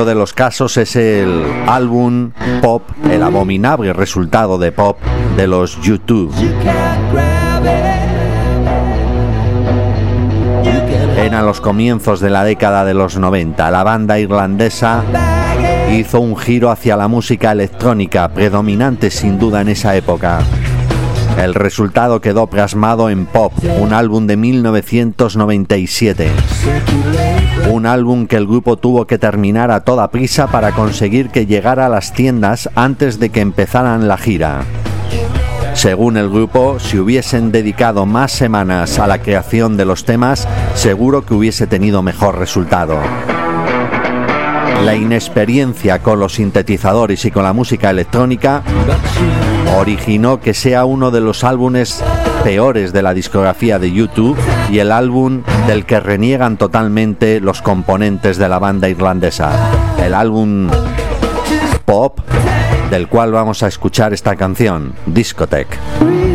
mejor de los casos es el álbum pop, el abominable resultado de pop de los U2. Eran los comienzos de la década de los 90. La banda irlandesa hizo un giro hacia la música electrónica, predominante sin duda en esa época. El resultado quedó plasmado en Pop, un álbum de 1997. Un álbum que el grupo tuvo que terminar a toda prisa para conseguir que llegara a las tiendas antes de que empezaran la gira. Según el grupo, si hubiesen dedicado más semanas a la creación de los temas, seguro que hubiese tenido mejor resultado. La inexperiencia con los sintetizadores y con la música electrónica originó que sea uno de los álbumes peores de la discografía de U2 y el álbum del que reniegan totalmente los componentes de la banda irlandesa. El álbum Pop, del cual vamos a escuchar esta canción, Discotheque.